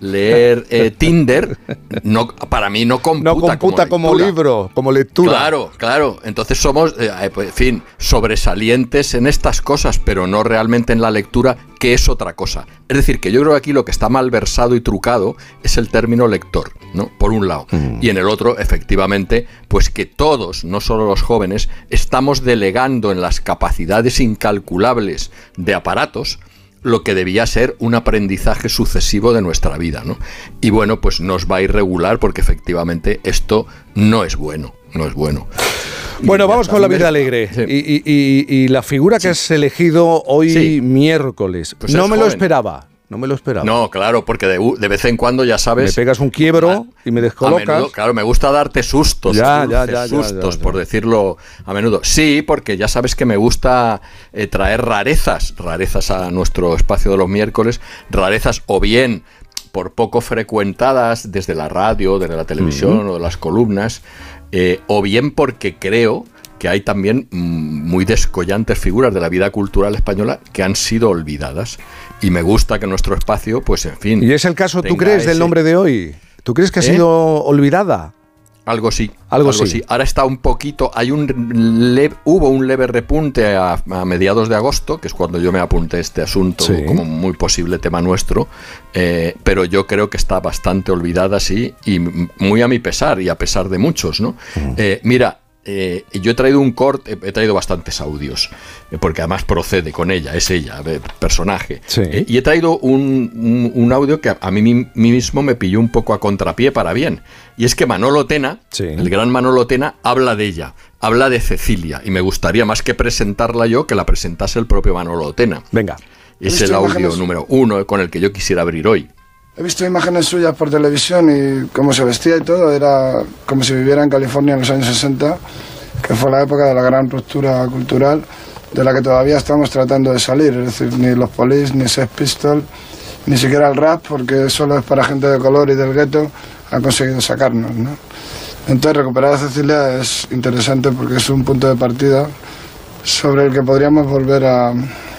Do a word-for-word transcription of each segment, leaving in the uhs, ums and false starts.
leer eh, Tinder, no, para mí no computa, no computa como, como libro, como lectura. Claro, claro. Entonces somos, eh, pues, en fin, sobresalientes en estas cosas, pero no realmente en la lectura, que es otra cosa. Es decir, que yo creo que aquí lo que está mal versado y trucado es el término lector, ¿no? Por un lado. Mm. Y en el otro, efectivamente, pues que todos, no solo los jóvenes, estamos delegando en las capacidades incalculables de aparatos lo que debía ser un aprendizaje sucesivo de nuestra vida, ¿no? Y bueno, pues nos va a irregular porque efectivamente esto no es bueno, no es bueno. Bueno, vamos con la vida alegre. Sí. Y, y, y, y la figura que sí. has elegido hoy sí. miércoles. Pues no me joven. lo esperaba. No me lo esperaba. No, claro, porque de, de vez en cuando, ya sabes... Me pegas un quiebro a, y me descolocas. A menudo, claro, me gusta darte sustos. Ya, ya, ya, sustos, ya, ya, por ya. decirlo a menudo. Sí, porque ya sabes que me gusta eh, traer rarezas, rarezas a nuestro espacio de los miércoles, rarezas o bien por poco frecuentadas desde la radio, desde la televisión uh-huh. o de las columnas, eh, o bien porque creo que hay también muy descollantes figuras de la vida cultural española que han sido olvidadas. Y me gusta que nuestro espacio, pues en fin... ¿Y es el caso, tú crees, ese... del nombre de hoy? ¿Tú crees que ha ¿Eh? sido olvidada? Algo sí. Algo, algo sí. sí. Ahora está un poquito... hay un leve, Hubo un leve repunte a, a mediados de agosto, que es cuando yo me apunté este asunto sí. como muy posible tema nuestro, eh, pero yo creo que está bastante olvidada, sí, y muy a mi pesar, y a pesar de muchos, ¿no? Mm. Eh, mira... Eh, yo he traído un corte, he traído bastantes audios, eh, porque además procede con ella, es ella, eh, personaje. Sí. Eh, y he traído un, un, un audio que a, a mí, mí mismo me pilló un poco a contrapié para bien. Y es que Manolo Tena, sí. el gran Manolo Tena, habla de ella, habla de Cecilia. Y me gustaría más que presentarla yo, que la presentase el propio Manolo Tena. Venga. Es el audio imágenes? número uno con el que yo quisiera abrir hoy. He visto imágenes suyas por televisión y cómo se vestía y todo, era como si viviera en California en los años sesenta, que fue la época de la gran ruptura cultural, de la que todavía estamos tratando de salir. Es decir, ni los Police, ni Sex Pistols, ni siquiera el rap, porque solo es para gente de color y del gueto, han conseguido sacarnos, ¿no? Entonces, recuperar a Cecilia es interesante porque es un punto de partida sobre el que podríamos volver a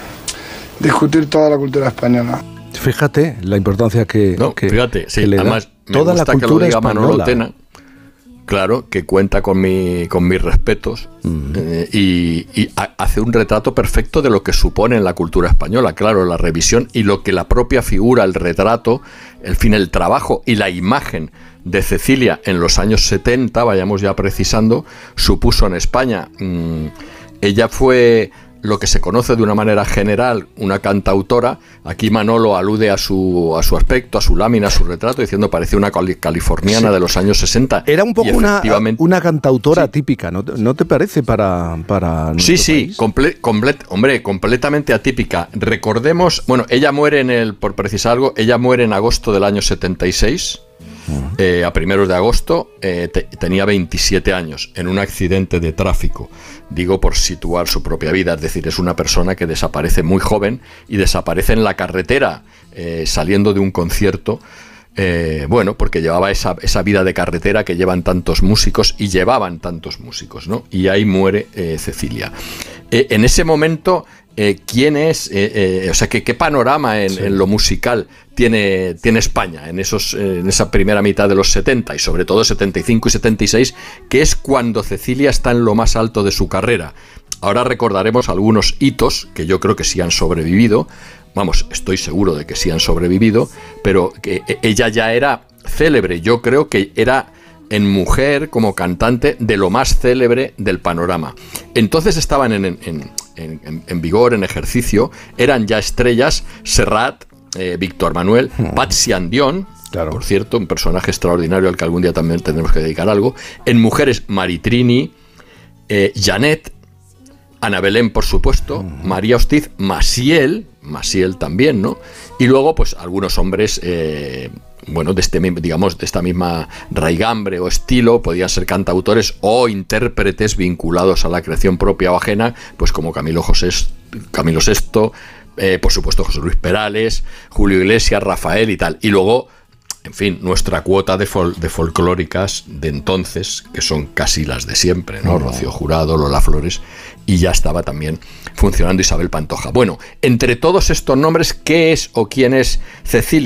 discutir toda la cultura española. Fíjate la importancia que, no, que, fíjate, sí, que le además, da toda la cultura que lo diga española. Manolo Tena, claro, que cuenta con, mi, con mis respetos mm. eh, y, y a, hace un retrato perfecto de lo que supone en la cultura española, claro, la revisión y lo que la propia figura, el retrato, el fin, el trabajo y la imagen de Cecilia en los años setenta, vayamos ya precisando, supuso en España. Mm, ella fue... lo que se conoce de una manera general, una cantautora. Aquí Manolo alude a su, a su aspecto, a su lámina, a su retrato, diciendo parecía una californiana sí. de los años sesenta. Era un poco una, una cantautora sí. típica, ¿no, ¿no te parece para, para Sí, sí, comple, comple, hombre, completamente atípica. Recordemos, bueno, ella muere en el, por precisar algo, ella muere en agosto del año setenta y seis. Uh-huh. Eh, a primeros de agosto, eh, te, tenía veintisiete años en un accidente de tráfico, digo por situar su propia vida, es decir, es una persona que desaparece muy joven y desaparece en la carretera eh, saliendo de un concierto, eh, bueno, porque llevaba esa, esa vida de carretera que llevan tantos músicos y llevaban tantos músicos, ¿no? Y ahí muere eh, Cecilia. Eh, en ese momento... Eh, ¿Quién es? Eh, eh, o sea, ¿qué, qué panorama en, sí. en lo musical tiene, tiene España en, esos, eh, en esa primera mitad de los setenta y sobre todo setenta y cinco y setenta y seis, que es cuando Cecilia está en lo más alto de su carrera? Ahora recordaremos algunos hitos que yo creo que sí han sobrevivido, vamos, estoy seguro de que sí han sobrevivido, pero que ella ya era célebre, yo creo que era... en mujer, como cantante, de lo más célebre del panorama. Entonces estaban en, en, en, en, en vigor, en ejercicio, eran ya estrellas Serrat, eh, Víctor Manuel, hmm. Patsy Andión, claro. por cierto, un personaje extraordinario al que algún día también tendremos que dedicar algo. En mujeres, Maritrini, eh, Janet, Ana Belén, por supuesto, hmm. María Hostiz, Maciel, Maciel también, ¿no? Y luego, pues, algunos hombres... Eh, bueno, de este, digamos, de esta misma raigambre o estilo, podían ser cantautores o intérpretes vinculados a la creación propia o ajena, pues como Camilo José, Camilo Sesto, eh, por supuesto José Luis Perales, Julio Iglesias, Rafael y tal. Y luego, en fin, nuestra cuota de, fol de folclóricas de entonces, que son casi las de siempre, ¿no? Uh-huh. Rocío Jurado, Lola Flores, y ya estaba también funcionando Isabel Pantoja. Bueno, entre todos estos nombres, ¿qué es o quién es Cecilia?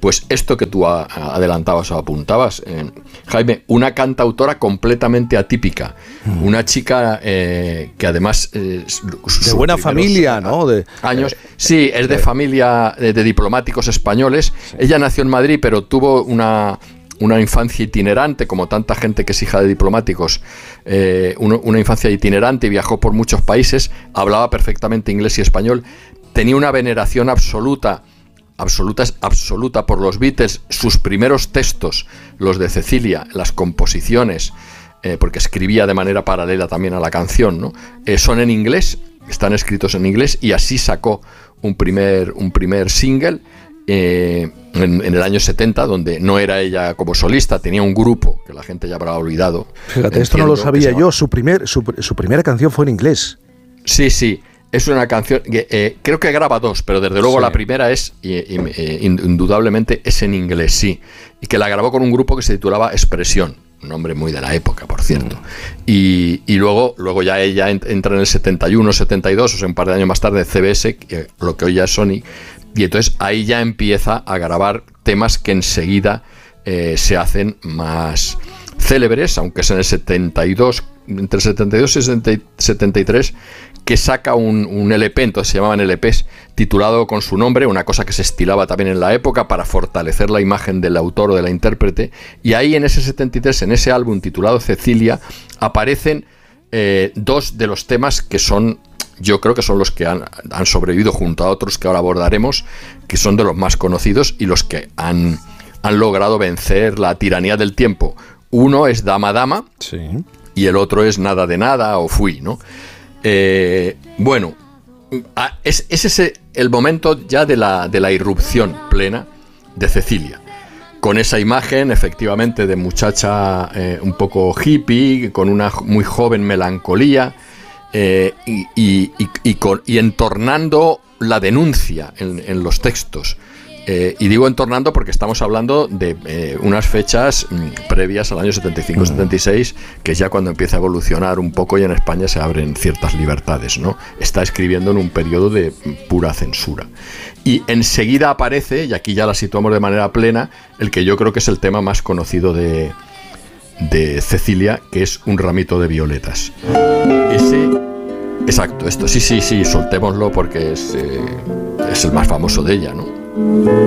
Pues esto que tú a, a adelantabas o apuntabas, eh, Jaime, una cantautora completamente atípica, mm. una chica eh, que además... Eh, de buena familia, ¿no? De, años. Sí, es de familia de, de diplomáticos españoles. Sí. Ella nació en Madrid, pero tuvo una... una infancia itinerante, como tanta gente que es hija de diplomáticos, eh, uno, una infancia itinerante, viajó por muchos países, hablaba perfectamente inglés y español, tenía una veneración absoluta, absoluta, absoluta por los Beatles. Sus primeros textos, los de Cecilia, las composiciones, eh, porque escribía de manera paralela también a la canción, ¿no? Eh, son en inglés, están escritos en inglés, y así sacó un primer, un primer single, Eh, en, en el año setenta, donde no era ella como solista, tenía un grupo que la gente ya habrá olvidado. Fíjate, esto no lo sabía yo. Su, primer, su, su primera canción fue en inglés. Sí, sí. Es una canción que eh, creo que graba dos, pero desde luego sí. La primera es, eh, eh, indudablemente, es en inglés, sí. Y que la grabó con un grupo que se titulaba Expresión. Un nombre muy de la época, por cierto. Mm. Y, y luego, luego ya ella entra en el setenta y uno, setenta y dos, o sea, un par de años más tarde, C B S, que, lo que hoy ya es Sony. Y entonces ahí ya empieza a grabar temas que enseguida eh, se hacen más célebres, aunque es en el setenta y dos, entre el setenta y dos y el setenta y tres, que saca un, un L P, entonces se llamaban L Ps, titulado con su nombre, una cosa que se estilaba también en la época para fortalecer la imagen del autor o de la intérprete. Y ahí en ese setenta y tres, en ese álbum titulado Cecilia, aparecen eh, dos de los temas que son... yo creo que son los que han, han sobrevivido junto a otros que ahora abordaremos, que son de los más conocidos y los que han, han logrado vencer la tiranía del tiempo. Uno es Dama Dama, sí. Y el otro es Nada de Nada o Fui, ¿no? Eh, bueno, es, es ese el momento ya de la, de la irrupción plena de Cecilia, con esa imagen efectivamente de muchacha eh, un poco hippie, con una muy joven melancolía, Eh, y, y, y, y, con, y entornando la denuncia en, en los textos. Eh, y digo entornando porque estamos hablando de eh, unas fechas mm, previas al año setenta y cinco setenta y seis, que es ya cuando empieza a evolucionar un poco y en España se abren ciertas libertades, ¿no? Está escribiendo en un periodo de pura censura. Y enseguida aparece, y aquí ya la situamos de manera plena, el que yo creo que es el tema más conocido de, de Cecilia, que es Un ramito de violetas. Ese... Exacto, esto, sí, sí, sí, soltémoslo porque es, eh, es el más famoso de ella, ¿no?